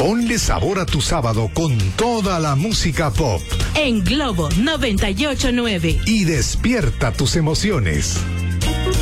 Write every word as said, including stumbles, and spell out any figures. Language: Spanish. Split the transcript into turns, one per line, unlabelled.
Ponle sabor a tu sábado con toda la música pop.
En Globo noventa y ocho punto nueve.
Y despierta tus emociones.